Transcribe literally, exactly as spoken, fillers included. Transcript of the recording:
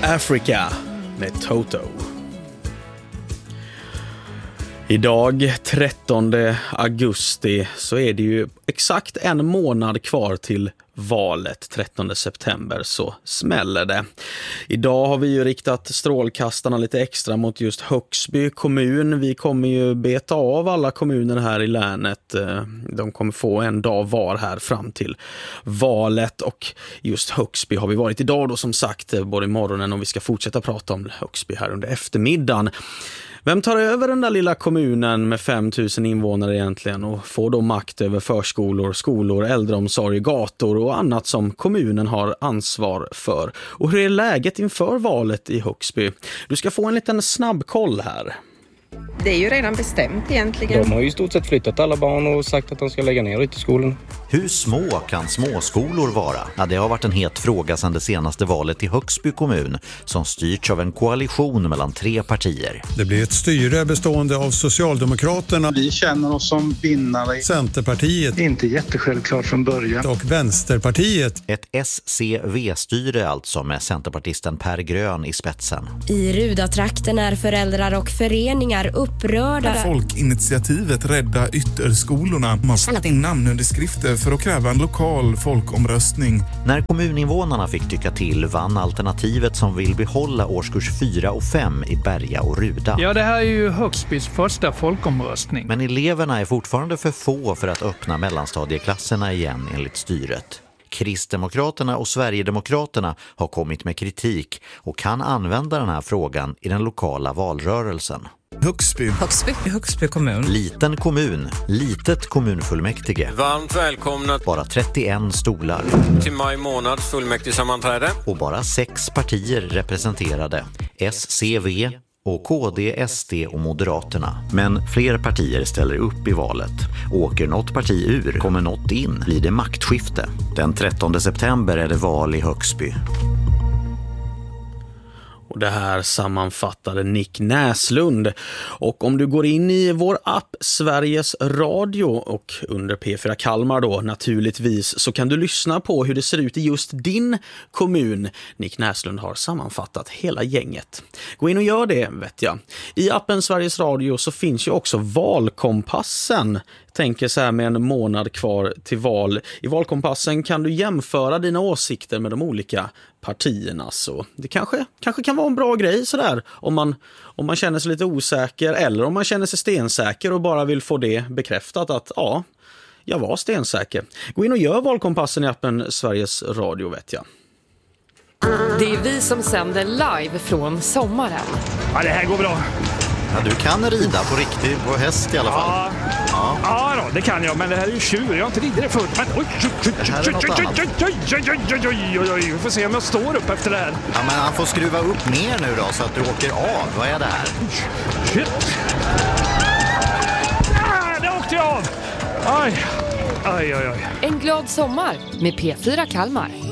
Africa med Toto. Idag trettonde augusti så är det ju exakt en månad kvar till valet. Trettonde september så smäller det. Idag har vi ju riktat strålkastarna lite extra mot just Högsby kommun. Vi kommer ju beta av alla kommuner här i länet. De kommer få en dag var här fram till valet, och just Högsby har vi varit idag då, som sagt, både i morgonen, och vi ska fortsätta prata om Högsby här under eftermiddagen. Vem tar över den där lilla kommunen med fem tusen invånare egentligen och får då makt över förskolor, skolor, äldreomsorg, gator och annat som kommunen har ansvar för? Och hur är läget inför valet i Högsby? Du ska få en liten snabbkoll här. Det är ju redan bestämt egentligen. De har ju i stort sett flyttat alla barn och sagt att de ska lägga ner ute i skolan. Hur små kan småskolor vara? Ja, det har varit en het fråga sedan det senaste valet i Högsby kommun, som styrts av en koalition mellan tre partier. Det blir ett styre bestående av Socialdemokraterna. Vi känner oss som vinnare. Centerpartiet. Inte jättesjälvklart från början. Och Vänsterpartiet. Ett S C V-styre alltså, med centerpartisten Per Grön i spetsen. I Rudatrakten är föräldrar och föreningar upprörda. Folkinitiativet Rädda Ytterskolorna har samlat in namnunderskrifter för att kräva en lokal folkomröstning. När kommuninvånarna fick tycka till vann alternativet som vill behålla årskurs fyra och fem i Berga och Ruda. Ja, det här är ju Högsbys första folkomröstning. Men eleverna är fortfarande för få för att öppna mellanstadieklasserna igen enligt styret. Kristdemokraterna och Sverigedemokraterna har kommit med kritik och kan använda den här frågan i den lokala valrörelsen. Högsby. Högsby. Högsby kommun. Liten kommun, litet kommunfullmäktige. Varmt välkomna. Bara trettioen stolar. Till maj månads fullmäktigesammanträde. Och bara sex partier representerade. S C V och K D, S D och Moderaterna. Men fler partier ställer upp i valet. Åker något parti ur, kommer något in, blir det maktskifte. Den trettonde september är det val i Högsby. Och det här sammanfattade Nick Näslund. Och om du går in i vår app Sveriges Radio och under P fyra Kalmar då naturligtvis, så kan du lyssna på hur det ser ut i just din kommun. Nick Näslund har sammanfattat hela gänget. Gå in och gör det, vet jag. I appen Sveriges Radio så finns ju också valkompassen. Tänker så här med en månad kvar till val. I valkompassen kan du jämföra dina åsikter med de olika partierna. Så det kanske, kanske kan vara en bra grej så där, om man, om man känner sig lite osäker, eller om man känner sig stensäker och bara vill få det bekräftat att ja, jag var stensäker. Gå in och gör valkompassen i appen Sveriges Radio, vet jag. Det är vi som sänder live från sommaren. Ja, det här går bra. Ja, du kan rida på riktigt, på häst i alla fall. Ja, ja. ja då, det kan jag, men det här är ju tjur. Jag har inte ridit det förut. Men oj, oj, oj, oj, oj, oj, oj, oj, vi får se om jag står upp efter det här. Ja, men han får skruva upp mer nu då, så att du åker av. Vad är det här? Shit. Ah, det åkte jag av. Aj, aj, aj, aj. En glad sommar med P fyra Kalmar.